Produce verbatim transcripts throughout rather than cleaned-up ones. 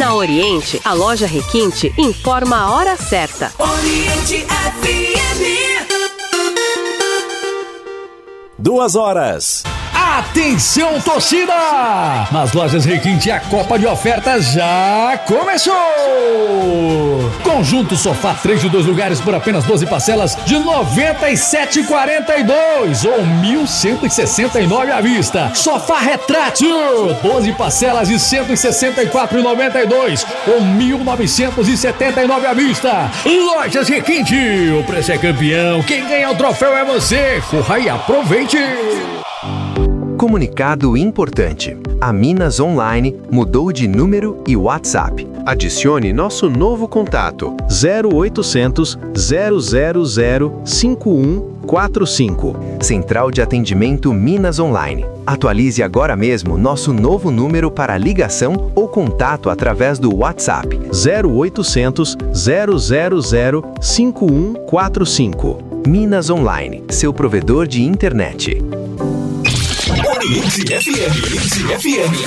Na Oriente, a loja Requinte informa a hora certa. Oriente F M. Duas horas. Atenção, torcida! Nas lojas Requinte, a Copa de Ofertas já começou! Conjunto sofá três de dois lugares por apenas doze parcelas de noventa e sete reais e quarenta e dois centavos ou mil cento e sessenta e nove reais à vista. Sofá retrátil, doze parcelas de cento e sessenta e quatro reais e noventa e dois centavos ou mil novecentos e setenta e nove reais à vista. Lojas Requinte, o preço é campeão, quem ganha o troféu é você. Corra e aproveite! Comunicado importante. A Minas Online mudou de número e WhatsApp. Adicione nosso novo contato zero oitocentos, zero zero zero, cinco um quatro cinco. Central de Atendimento Minas Online. Atualize agora mesmo nosso novo número para ligação ou contato através do WhatsApp zero oitocentos, zero zero zero, cinco um quatro cinco. Minas Online, seu provedor de internet. Oriente F M, Oriente F M.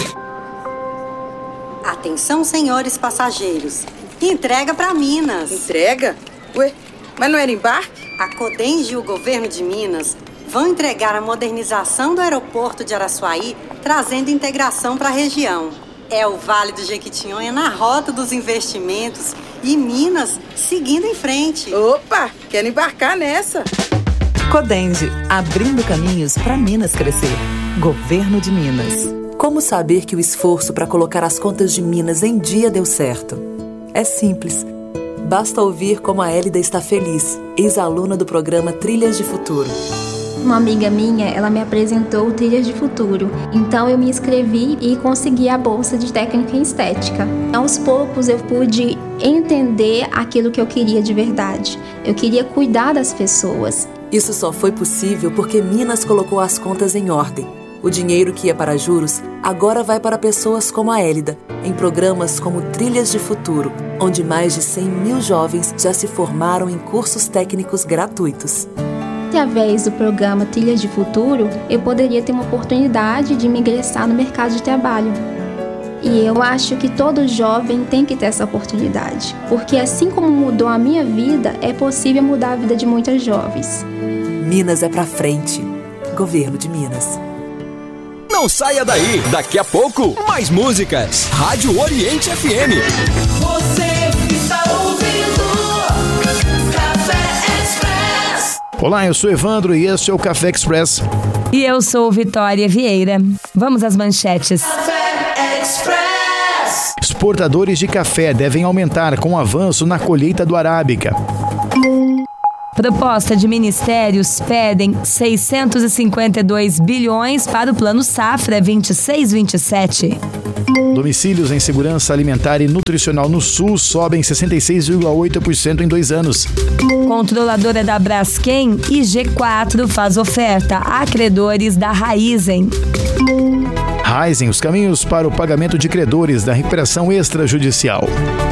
Atenção, senhores passageiros. Entrega para Minas. Entrega? Ué, mas não era embarque? A Codengi e o governo de Minas vão entregar a modernização do aeroporto de Araçuaí, trazendo integração para a região. É o Vale do Jequitinhonha na rota dos investimentos e Minas seguindo em frente. Opa, quero embarcar nessa. Codengi, abrindo caminhos para Minas crescer. Governo de Minas. Como saber que o esforço para colocar as contas de Minas em dia deu certo? É simples. Basta ouvir como a Hélida está feliz, ex-aluna do programa Trilhas de Futuro. Uma amiga minha, ela me apresentou o Trilhas de Futuro. Então eu me inscrevi e consegui a bolsa de técnica em estética. Aos poucos eu pude entender aquilo que eu queria de verdade. Eu queria cuidar das pessoas. Isso só foi possível porque Minas colocou as contas em ordem. O dinheiro que ia para juros agora vai para pessoas como a Hélida, em programas como Trilhas de Futuro, onde mais de cem mil jovens já se formaram em cursos técnicos gratuitos. Através do programa Trilhas de Futuro, eu poderia ter uma oportunidade de me ingressar no mercado de trabalho. E eu acho que todo jovem tem que ter essa oportunidade, porque assim como mudou a minha vida, é possível mudar a vida de muitas jovens. Minas é pra frente. Governo de Minas. Não saia daí, daqui a pouco, mais músicas. Rádio Oriente F M. Você está ouvindo Café Express. Olá, eu sou Evandro e este é o Café Express. E eu sou Vitória Vieira. Vamos às manchetes. Café Express. Exportadores de café devem aumentar com o avanço na colheita do arábica. Proposta de ministérios pedem seiscentos e cinquenta e dois bilhões para o Plano Safra vinte e seis vinte e sete. Domicílios em segurança alimentar e nutricional no Sul sobem sessenta e seis vírgula oito por cento em dois anos. Controladora da Braskem e G quatro faz oferta a credores da Raizen. Raizen, os caminhos para o pagamento de credores da recuperação extrajudicial.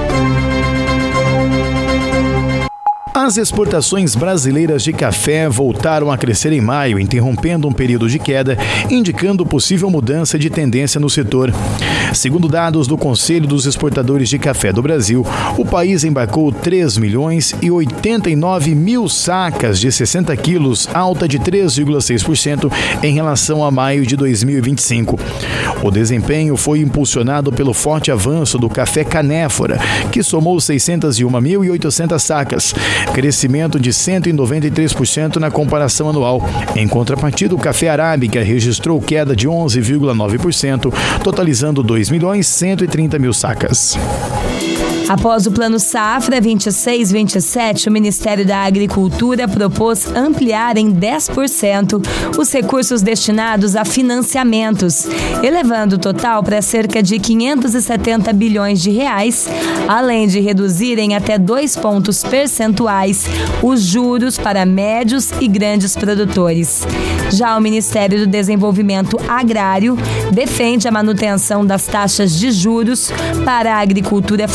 As exportações brasileiras de café voltaram a crescer em maio, interrompendo um período de queda, indicando possível mudança de tendência no setor. Segundo dados do Conselho dos Exportadores de Café do Brasil, o país embarcou três milhões e oitenta e nove mil sacas de sessenta quilos, alta de três vírgula seis por cento em relação a maio de dois mil e vinte e cinco. O desempenho foi impulsionado pelo forte avanço do café canéfora, que somou seiscentos e um mil e oitocentas sacas, crescimento de cento e noventa e três por cento na comparação anual. Em contrapartida, o café arábica registrou queda de onze vírgula nove por cento, totalizando dois milhões e cento e trinta mil sacas. Após o Plano Safra vinte e seis vinte e sete, o Ministério da Agricultura propôs ampliar em dez por cento os recursos destinados a financiamentos, elevando o total para cerca de quinhentos e setenta bilhões de reais, além de reduzir em até dois pontos percentuais os juros para médios e grandes produtores. Já o Ministério do Desenvolvimento Agrário defende a manutenção das taxas de juros para a agricultura familiar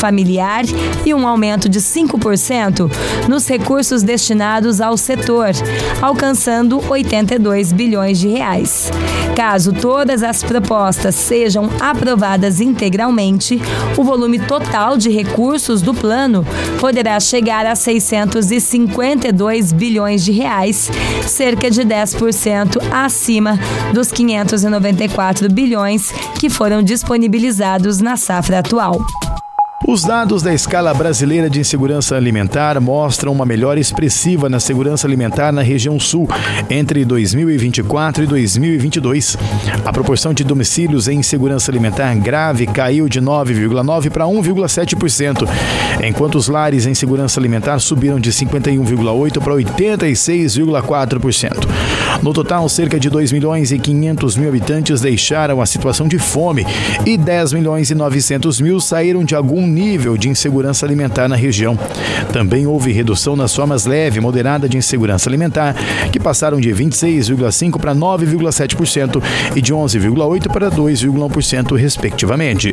familiar e um aumento de cinco por cento nos recursos destinados ao setor, alcançando oitenta e dois bilhões de reais. Caso todas as propostas sejam aprovadas integralmente, o volume total de recursos do plano poderá chegar a seiscentos e cinquenta e dois bilhões de reais, cerca de dez por cento acima dos quinhentos e noventa e quatro bilhões que foram disponibilizados na safra atual. Os dados da Escala Brasileira de Insegurança Alimentar mostram uma melhora expressiva na segurança alimentar na região sul entre dois mil e vinte e quatro e dois mil e vinte e dois. A proporção de domicílios em insegurança alimentar grave caiu de nove vírgula nove por cento para um vírgula sete por cento, enquanto os lares em segurança alimentar subiram de cinquenta e um vírgula oito por cento para oitenta e seis vírgula quatro por cento. No total, cerca de dois milhões e quinhentos mil habitantes deixaram a situação de fome e dez milhões e novecentos mil saíram de algum nível de insegurança alimentar na região. Também houve redução nas formas leve e moderada de insegurança alimentar, que passaram de vinte e seis vírgula cinco por cento para nove vírgula sete por cento e de onze vírgula oito por cento para dois vírgula um por cento, respectivamente.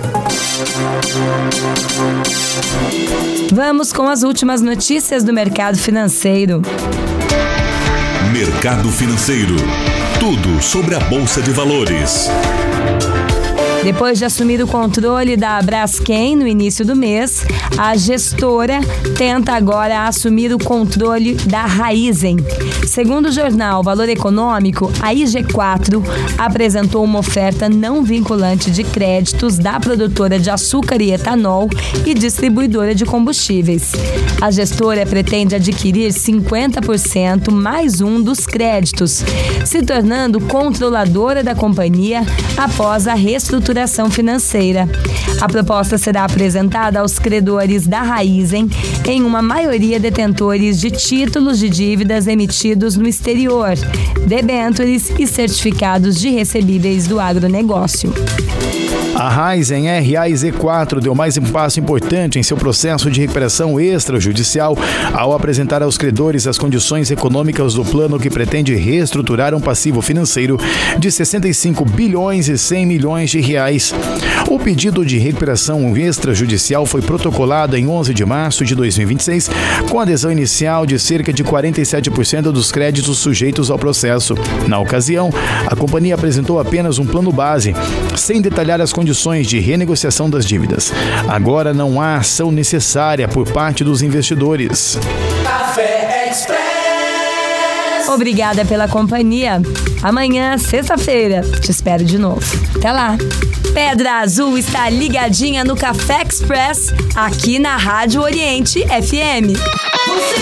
Vamos com as últimas notícias do mercado financeiro. Mercado Financeiro. Tudo sobre a Bolsa de Valores. Depois de assumir o controle da Braskem no início do mês, a gestora tenta agora assumir o controle da Raízen. Segundo o jornal Valor Econômico, a I G quatro apresentou uma oferta não vinculante de créditos da produtora de açúcar e etanol e distribuidora de combustíveis. A gestora pretende adquirir cinquenta por cento mais um dos créditos, se tornando controladora da companhia após a reestruturação financeira. A proposta será apresentada aos credores da Raízen, em uma maioria detentores de títulos de dívidas emitidos no exterior, debêntures e certificados de recebíveis do agronegócio. A Raízen R A Z quatro deu mais um passo importante em seu processo de recuperação extrajudicial ao apresentar aos credores as condições econômicas do plano que pretende reestruturar um passivo financeiro de sessenta e cinco bilhões e cem milhões de reais. O pedido de recuperação extrajudicial foi protocolado em onze de março de dois mil e vinte e seis, com adesão inicial de cerca de quarenta e sete por cento dos créditos sujeitos ao processo. Na ocasião, a companhia apresentou apenas um plano base, sem detalhar as condições condições de renegociação das dívidas. Agora não há ação necessária por parte dos investidores. Café Express. Obrigada pela companhia. Amanhã, sexta-feira, te espero de novo. Até lá. Pedra Azul está ligadinha no Café Express, aqui na Rádio Oriente F M. Você